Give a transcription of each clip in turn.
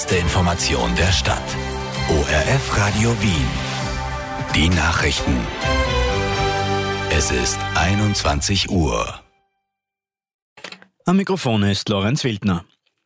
Die Information der Stadt. ORF Radio Wien. Die Nachrichten. Es ist 21 Uhr. Am Mikrofon ist Lorenz Wildner.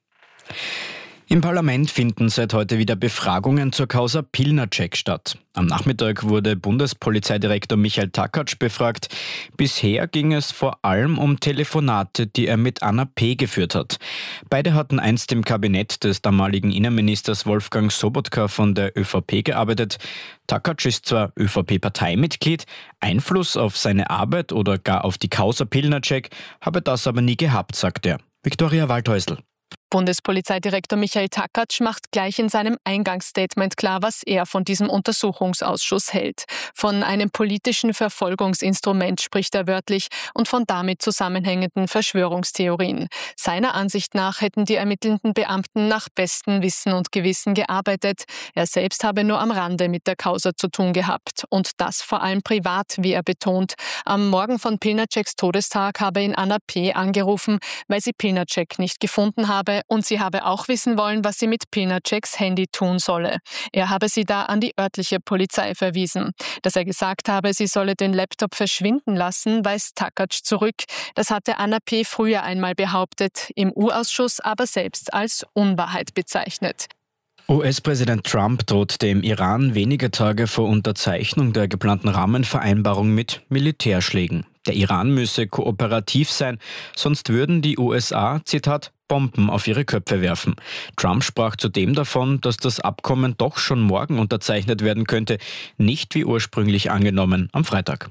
Im Parlament finden seit heute wieder Befragungen zur Causa Pilnacek statt. Am Nachmittag wurde Bundespolizeidirektor Michael Takatsch befragt. Bisher ging es vor allem um Telefonate, die er mit Anna P. geführt hat. Beide hatten einst im Kabinett des damaligen Innenministers Wolfgang Sobotka von der ÖVP gearbeitet. Takatsch ist zwar ÖVP-Parteimitglied, Einfluss auf seine Arbeit oder gar auf die Causa Pilnacek habe das aber nie gehabt, sagt er. Viktoria Waldhäusl. Bundespolizeidirektor Michael Takatsch macht gleich in seinem Eingangsstatement klar, was er von diesem Untersuchungsausschuss hält. Von einem politischen Verfolgungsinstrument spricht er wörtlich und von damit zusammenhängenden Verschwörungstheorien. Seiner Ansicht nach hätten die ermittelnden Beamten nach bestem Wissen und Gewissen gearbeitet. Er selbst habe nur am Rande mit der Causa zu tun gehabt. Und das vor allem privat, wie er betont. Am Morgen von Pilnaceks Todestag habe ihn Anna P. angerufen, weil sie Pilnacek nicht gefunden habe. Und sie habe auch wissen wollen, was sie mit Pilnaceks Handy tun solle. Er habe sie da an die örtliche Polizei verwiesen. Dass er gesagt habe, sie solle den Laptop verschwinden lassen, weist Takatsch zurück. Das hatte Anna P. früher einmal behauptet, im U-Ausschuss aber selbst als Unwahrheit bezeichnet. US-Präsident Trump droht dem Iran wenige Tage vor Unterzeichnung der geplanten Rahmenvereinbarung mit Militärschlägen. Der Iran müsse kooperativ sein, sonst würden die USA, Zitat, Bomben auf ihre Köpfe werfen. Trump sprach zudem davon, dass das Abkommen doch schon morgen unterzeichnet werden könnte, nicht wie ursprünglich angenommen am Freitag.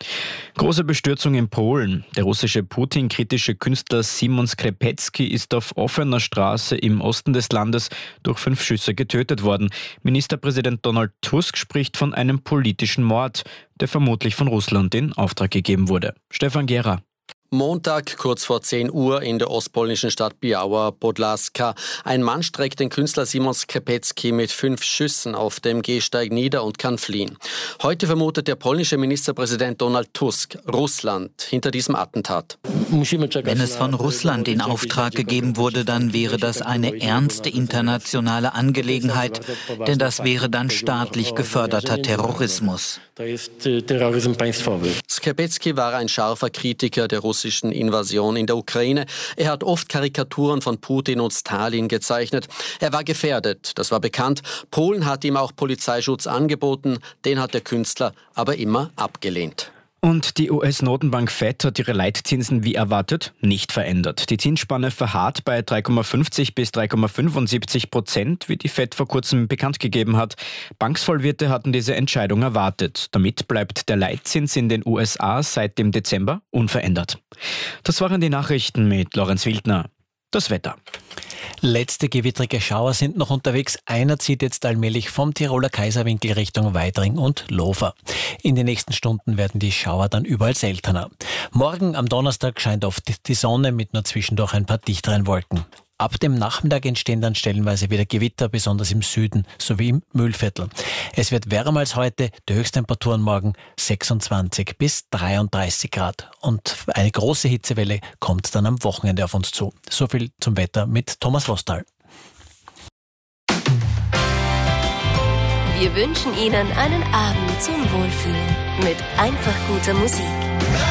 Große Bestürzung in Polen. Der russische Putin-kritische Künstler Szymon Skrzepecki ist auf offener Straße im Osten des Landes durch 5 Schüsse getötet worden. Ministerpräsident Donald Tusk spricht von einem politischen Mord, der vermutlich von Russland in Auftrag gegeben wurde. Stefan Gera. Montag, kurz vor 10 Uhr in der ostpolnischen Stadt Biała-Podlaska. Ein Mann streckt den Künstler Szymon Skrzepecki mit 5 Schüssen auf dem Gehsteig nieder und kann fliehen. Heute vermutet der polnische Ministerpräsident Donald Tusk Russland hinter diesem Attentat. Wenn es von Russland in Auftrag gegeben wurde, dann wäre das eine ernste internationale Angelegenheit, denn das wäre dann staatlich geförderter Terrorismus. Skrzepecki war ein scharfer Kritiker der russischen Invasion in der Ukraine. Er hat oft Karikaturen von Putin und Stalin gezeichnet. Er war gefährdet, das war bekannt. Polen hat ihm auch Polizeischutz angeboten, den hat der Künstler aber immer abgelehnt. Und die US-Notenbank Fed hat ihre Leitzinsen wie erwartet nicht verändert. Die Zinsspanne verharrt bei 3,50 bis 3,75%, wie die Fed vor kurzem bekannt gegeben hat. Banksvollwirte hatten diese Entscheidung erwartet. Damit bleibt der Leitzins in den USA seit dem Dezember unverändert. Das waren die Nachrichten mit Lorenz Wildner. Das Wetter. Letzte gewittrige Schauer sind noch unterwegs. Einer zieht jetzt allmählich vom Tiroler Kaiserwinkel Richtung Weidring und Lofer. In den nächsten Stunden werden die Schauer dann überall seltener. Morgen am Donnerstag scheint oft die Sonne mit nur zwischendurch ein paar dichteren Wolken. Ab dem Nachmittag entstehen dann stellenweise wieder Gewitter, besonders im Süden sowie im Mühlviertel. Es wird wärmer als heute, die Höchsttemperaturen morgen 26 bis 33 Grad. Und eine große Hitzewelle kommt dann am Wochenende auf uns zu. So viel zum Wetter mit Thomas Rostal. Wir wünschen Ihnen einen Abend zum Wohlfühlen mit einfach guter Musik.